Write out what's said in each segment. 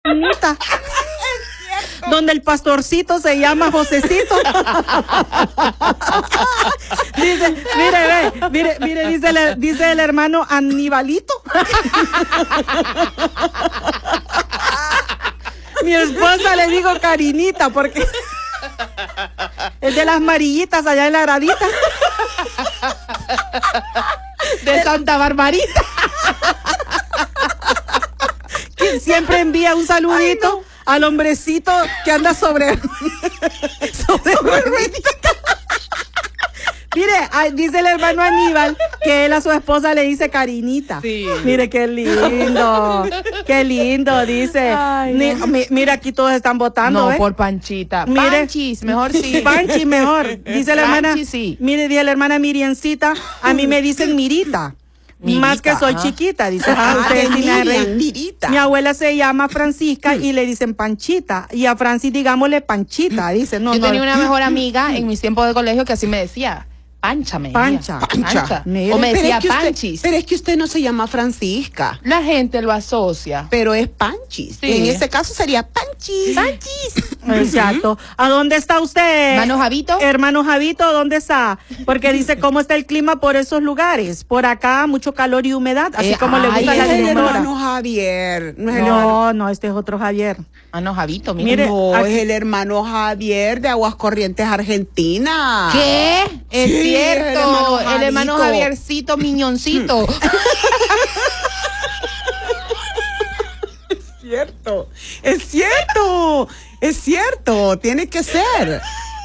Carinita. Donde el pastorcito se llama Josecito. Dice, mire, dice el hermano Aníbalito. Mi esposa le digo Carinita porque es de las amarillitas allá en la gradita. De Santa Barbarita. Que siempre envía un saludito al hombrecito que anda sobre ruedita. Mire, dice el hermano Aníbal que él a su esposa le dice Carinita. Sí. Mire, qué lindo, dice. Ay, no. Mira, aquí todos están votando, No, por Panchita. Mire. Panchis, mejor sí. Panchi, mejor. Dice la hermana. Panchi, sí. Mire, dice la hermana Miriancita, a mí me dicen Mirita. Mirita, Más que soy ajá. chiquita, dice. Ustedes sí me arreglan. Mirita. Mi abuela se llama Francisca y le dicen Panchita. Y a Francis digámosle Panchita, dice. No, Yo no. tenía una mejor amiga en mis tiempos de colegio que así me decía. Pancha, me decía. Pancha. O me Pero decía es que usted- Panchis. pero es que usted no se llama Francisca, La gente lo asocia. pero es Panchis. Sí. En ese caso sería Panchis. Exacto. ¿A dónde está usted? Hermano Javito. Hermano Javito, ¿dónde está? Porque dice cómo está el clima por esos lugares. Por acá, mucho calor y humedad, así como le ay, gusta a la Es el señora. hermano Javier. No es el hermano. No, no, este es otro Javier. Hermano Javito, mire. Mire, No, aquí- es el hermano Javier de Aguascorrientes, Argentina. ¿Qué? Es Sí, cierto. El hermano Javito. Javiercito, miñoncito. Cierto, es cierto, es cierto, tiene que ser.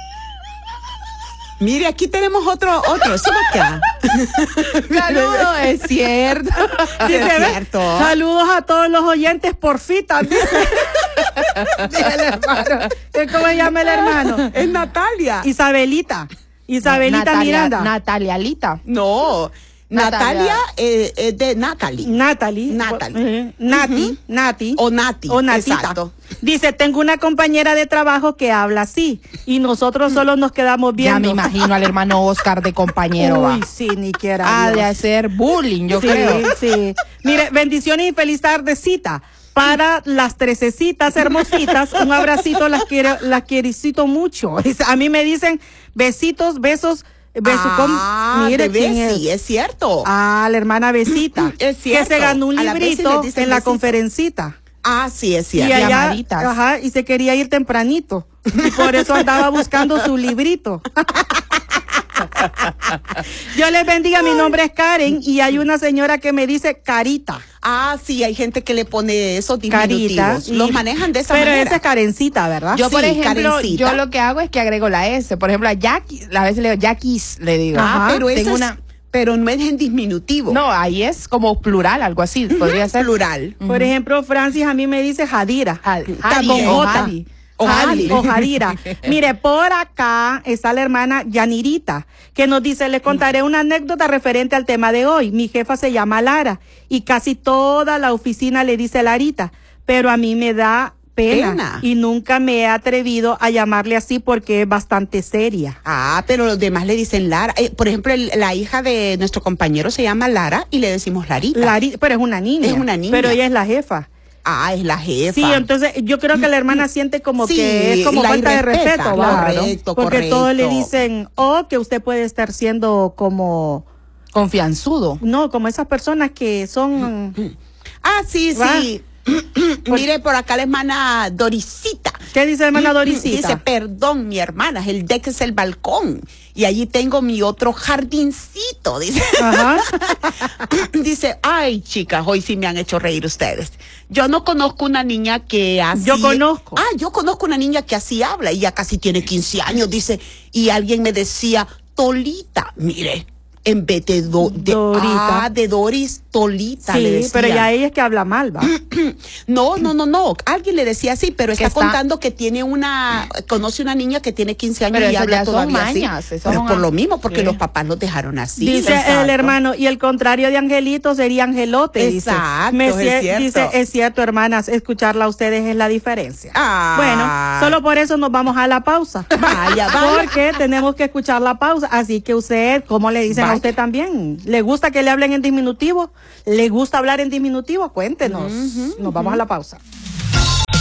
Mire, aquí tenemos otro, suba acá. Saludos, es cierto. Dice, Es ¿ve? cierto. Saludos a todos los oyentes porfitas, dice. Dice el hermano. ¿Cómo se llama el hermano? Es Natalia. Isabelita Miranda. Natalia Alita. No, Natalia es de Natalie. Natalie. Nati. O Nati. O Natita. Exacto. Dice, tengo una compañera de trabajo que habla así y nosotros solo nos quedamos Ya viendo. me imagino al hermano Oscar de compañero. Uy, va. sí, ni quiera. Ha de Dios. hacer bullying, yo Sí, creo. sí. Mire, bendiciones y feliz tardecita. Para las trececitas hermositas, un abracito, las quiero mucho. Dice, a mí me dicen besitos, besos, de ¿quién Bessie, es cierto. Ah, la hermana Besita. Es cierto. Que se ganó un A la Bessie librito les dicen en la besito. conferencita. Ah, sí, es Y cierto. allá, Llamaditas. ajá, y se quería ir tempranito. Y por eso andaba buscando su librito. Yo les bendiga, mi nombre es Karen y hay una señora que me dice Carita. Ah, sí, hay gente que le pone esos Carita. diminutivos. Los manejan de esa pero manera. esa es Karencita, ¿verdad? Yo, por Sí, ejemplo, Karencita. yo lo que hago es que agrego la S. Por ejemplo, a Jackie, a veces le digo Jackies, le digo. Ah, Ajá, pero tengo eso es, pero no es en disminutivo. No, ahí es como plural, algo así. Podría ser. Plural. Por ejemplo, Francis a mí me dice Jadira. Jadi con o J. Jadi. O Jadi. O Jadira. Mire, por acá está la hermana Yanirita, que nos dice, le contaré una anécdota referente al tema de hoy. Mi jefa se llama Lara y casi toda la oficina le dice Larita, pero a mí me da pena y nunca me he atrevido a llamarle así porque es bastante seria. Ah, pero los demás le dicen Lara. Por ejemplo, la hija de nuestro compañero se llama Lara y le decimos Larita. Pero es una niña. Es una niña. Pero ella es la jefa. Ah, es la jefa. Sí, entonces yo creo que la hermana siente como Sí, que es como la falta de irrespeta, respeto, ¿va? correcto, Porque correcto. todos le dicen, que usted puede estar siendo como, Confianzudo. no, como esas personas que son, Ah, sí, ¿va? sí. Mire, por acá la hermana Dorisita. ¿qué dice hermana Dorisita? Dice, perdón, mi hermana, el deck es el balcón. Y allí tengo mi otro jardincito, dice. Ajá. Dice, ay, chicas, hoy sí me han hecho reír ustedes. Yo no conozco una niña que así... Yo conozco. Ah, yo conozco una niña que así habla. Ella casi tiene 15 años, dice. Y alguien me decía, Tolita. Mire, en vez de, Dorita. de Doris, Tolita le Sí, decía. pero ya ella es que habla mal, ¿va? No. Alguien le decía así, pero Que está está- contando que conoce una niña que tiene 15 años Pero y eso habla ya son todavía mañas, así. eso Pero son por lo mismo, porque sí. los papás los dejaron así. Dice Exacto. el hermano, y el contrario de Angelito sería Angelote, dice. Exacto, es cierto. Dice, es cierto, hermanas, escucharla a ustedes es la diferencia. Ah. Bueno, solo por eso nos vamos a la pausa. Vaya. Porque tenemos que escuchar la pausa. Así que usted, ¿cómo le dicen a Vaya. usted también? ¿Le gusta que le hablen en diminutivo? ¿Le gusta hablar en diminutivo? Cuéntenos. Nos vamos a la pausa.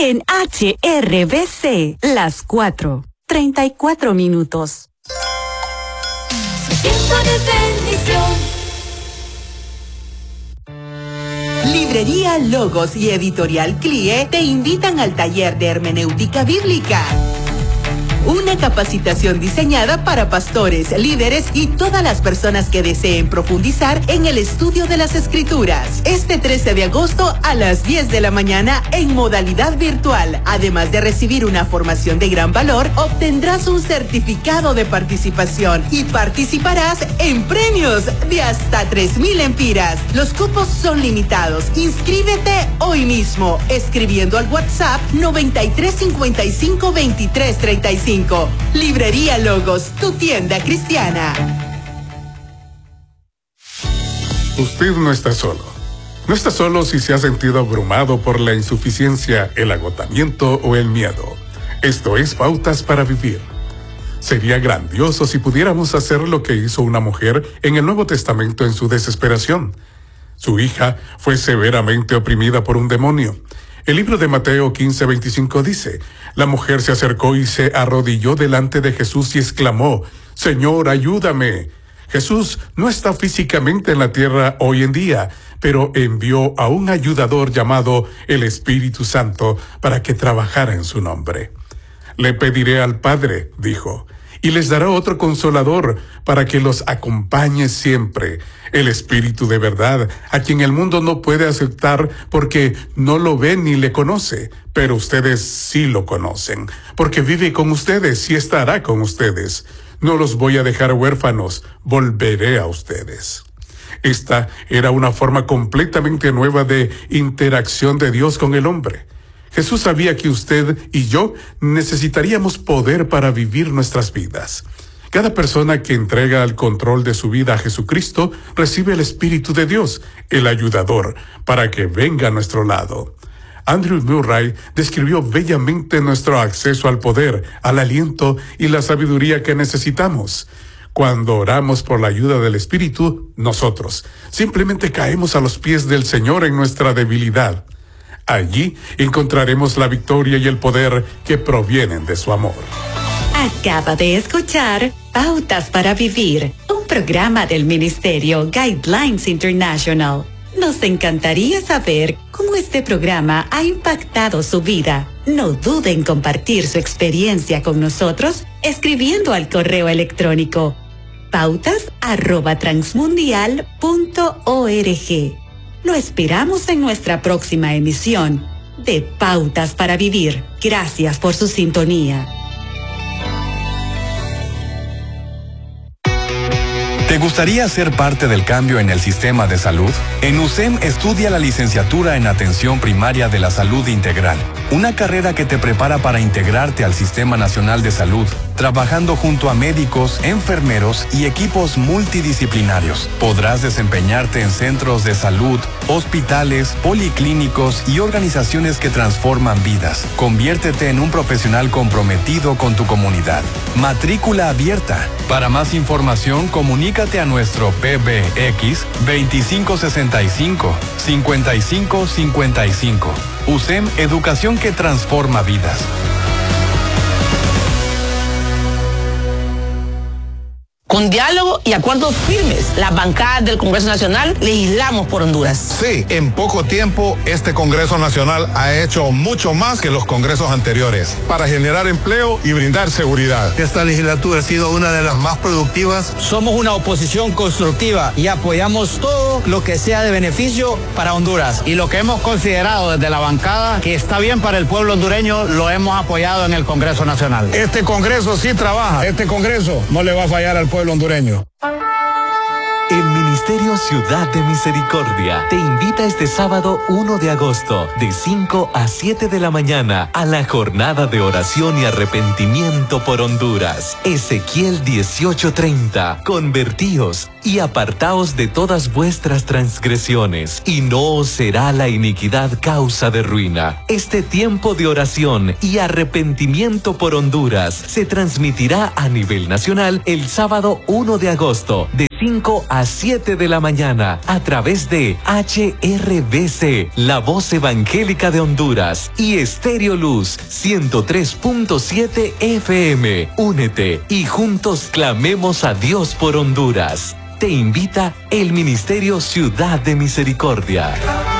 en HRBC, las 4:34. Tiempo de bendición. Librería Logos y Editorial CLIE te invitan al taller de hermenéutica bíblica. Una capacitación diseñada para pastores, líderes y todas las personas que deseen profundizar en el estudio de las Escrituras. Este 13 de agosto a las 10 de la mañana en modalidad virtual. Además de recibir una formación de gran valor, obtendrás un certificado de participación y participarás en premios de hasta 3,000 empiras. Los cupos son limitados. Inscríbete hoy mismo escribiendo al WhatsApp 93552335. Librería Logos, tu tienda cristiana. Usted no está solo. No está solo si se ha sentido abrumado por la insuficiencia, el agotamiento o el miedo. Esto es Pautas para Vivir. Sería grandioso si pudiéramos hacer lo que hizo una mujer en el Nuevo Testamento en su desesperación. Su hija fue severamente oprimida por un demonio. El libro de Mateo 15:25 dice: la mujer se acercó y se arrodilló delante de Jesús y exclamó: Señor, ayúdame. Jesús no está físicamente en la tierra hoy en día, pero envió a un ayudador llamado el Espíritu Santo para que trabajara en su nombre. Le pediré al Padre, dijo, y les dará otro consolador para que los acompañe siempre, el Espíritu de verdad, a quien el mundo no puede aceptar porque no lo ve ni le conoce, pero ustedes sí lo conocen, porque vive con ustedes y estará con ustedes. No los voy a dejar huérfanos, volveré a ustedes. Esta era una forma completamente nueva de interacción de Dios con el hombre. Jesús sabía que usted y yo necesitaríamos poder para vivir nuestras vidas. Cada persona que entrega el control de su vida a Jesucristo recibe el Espíritu de Dios, el ayudador, para que venga a nuestro lado. Andrew Murray describió bellamente nuestro acceso al poder, al aliento y la sabiduría que necesitamos. Cuando oramos por la ayuda del Espíritu, nosotros simplemente caemos a los pies del Señor en nuestra debilidad. Allí encontraremos la victoria y el poder que provienen de su amor. Acaba de escuchar Pautas para Vivir, un programa del Ministerio Guidelines International. Nos encantaría saber cómo este programa ha impactado su vida. No dude en compartir su experiencia con nosotros escribiendo al correo electrónico pautas@transmundial.org. Lo esperamos en nuestra próxima emisión de Pautas para Vivir. Gracias por su sintonía. ¿Te gustaría ser parte del cambio en el sistema de salud? En USEM estudia la licenciatura en Atención Primaria de la Salud Integral, una carrera que te prepara para integrarte al Sistema Nacional de Salud, trabajando junto a médicos, enfermeros y equipos multidisciplinarios. Podrás desempeñarte en centros de salud, hospitales, policlínicos y organizaciones que transforman vidas. Conviértete en un profesional comprometido con tu comunidad. Matrícula abierta. Para más información, comunícate a nuestro PBX 2565-5555. USEM, educación que transforma vidas. Con diálogo y acuerdos firmes, las bancadas del Congreso Nacional legislamos por Honduras. Sí, en poco tiempo este Congreso Nacional ha hecho mucho más que los congresos anteriores para generar empleo y brindar seguridad. Esta legislatura ha sido una de las más productivas. Somos una oposición constructiva y apoyamos todo lo que sea de beneficio para Honduras. Y lo que hemos considerado desde la bancada que está bien para el pueblo hondureño, lo hemos apoyado en el Congreso Nacional. Este Congreso sí trabaja. Este Congreso no le va a fallar al pueblo hondureño. El Ministerio Ciudad de Misericordia te invita este sábado 1 de agosto de 5 a 7 de la mañana a la jornada de oración y arrepentimiento por Honduras. Ezequiel 18:30. Convertíos y apartaos de todas vuestras transgresiones, y no os será la iniquidad causa de ruina. Este tiempo de oración y arrepentimiento por Honduras se transmitirá a nivel nacional el sábado 1 de agosto de 5 a 7 de la mañana a través de HRBC, La Voz Evangélica de Honduras, y Estéreo Luz 103.7 FM. Únete y juntos clamemos a Dios por Honduras. Te invita el Ministerio Ciudad de Misericordia.